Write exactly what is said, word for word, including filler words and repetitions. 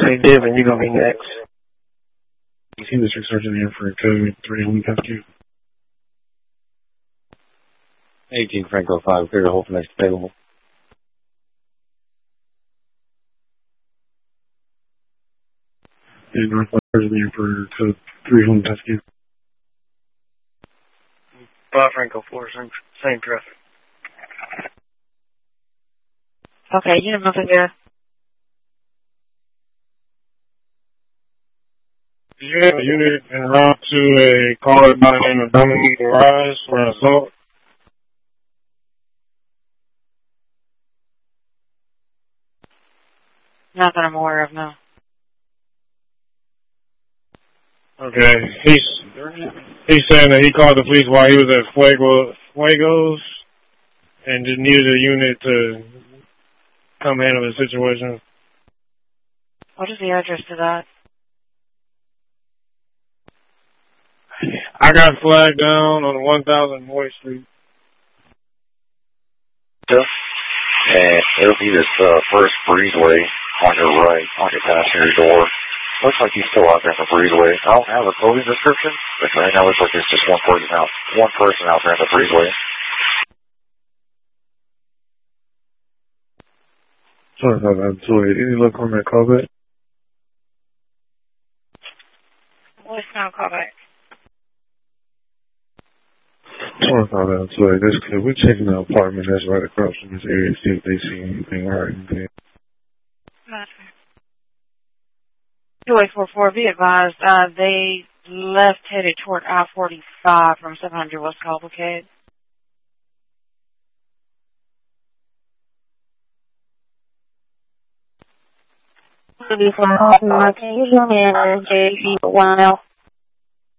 Hey, Devin, you're going to be next. Team District Sergeant here for Code three one Rescue. eighteen Franco five, clear to hold for next available. And Northwest Sergeant here for Code three one Rescue. five Franco four, same, same traffic. Okay, unit moving here. Do you have a unit en route to a caller by the name of Dominique Rise for an assault? Not that I'm aware of, no. Okay, he's he's saying that he called the police while he was at Fuego, Fuegos and just needed a unit to come handle the situation. What is the address to that? I got flagged down on one thousand Moy Street. And it'll be this uh, first breezeway on your right, on your passenger door. Looks like he's still out there in the breezeway. I don't have a clothing description, but right now it looks like there's just one person out, one person out there in the breezeway. Sorry about that. Sorry. Any look on that callback? Voicemail callback. Sorry about that. Sorry. That's clear. We're checking the apartment that's right across from this area to see if they see anything right in there. two eight four four, be advised, uh, they left headed toward I forty-five from seven hundred West Cavalcade. Can you zoom in on J one L?